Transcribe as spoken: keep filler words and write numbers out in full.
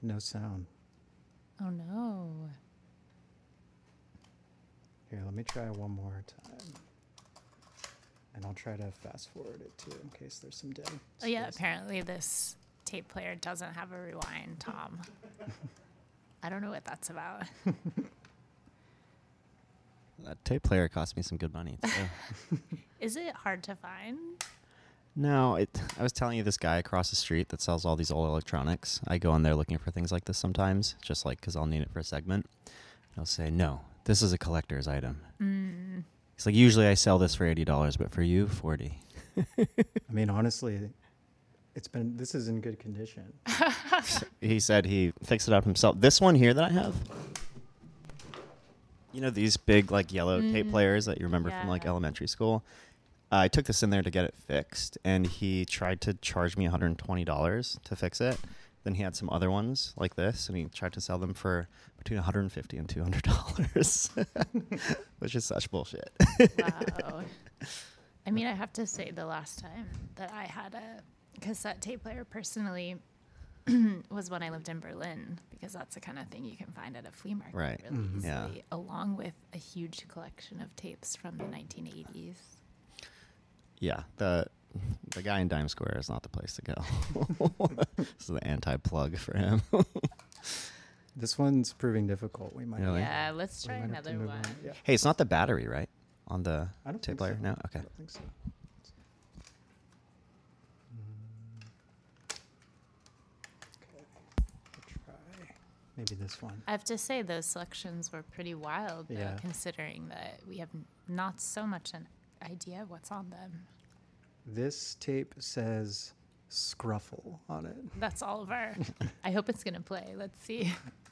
No sound. Oh no. Here, let me try one more time. And I'll try to fast forward it too in case there's some dead Oh yeah, space. apparently this tape player doesn't have a rewind, Tom. I don't know what that's about. That tape player cost me some good money. Too. Is it hard to find? No, it, I was telling you this guy across the street that sells all these old electronics. I go in there looking for things like this sometimes, just like because I'll need it for a segment. He'll say, no, this is a collector's item. Mm. He's like, usually I sell this for eighty dollars, but for you, forty dollars. I mean, honestly, it's been, this is in good condition. He said he fixed it up himself. This one here that I have, you know, these big like yellow Mm. tape players that you remember from like Yeah. elementary school. Uh, I took this in there to get it fixed, and he tried to charge me one hundred twenty dollars to fix it. Then he had some other ones like this, and he tried to sell them for between one hundred fifty dollars and two hundred dollars, which is such bullshit. Wow. I mean, I have to say the last time that I had a cassette tape player personally was when I lived in Berlin, because that's the kind of thing you can find at a flea market Right. really Mhm. easily, Yeah. along with a huge collection of tapes from the nineteen eighties. Yeah, the the guy in Dime Square is not the place to go. This is the anti-plug for him. This one's proving difficult. We might. Really? Yeah, let's we try might have to another move one. Yeah. Hey, it's not the battery, right? On the I don't tape think player? so. No? Okay. I don't think so. Okay. We'll try maybe this one. I have to say those selections were pretty wild, though, Yeah. considering that we have n- not so much an idea of what's on them. This tape says Scruffle on it. That's all of our. I hope it's gonna play. Let's see.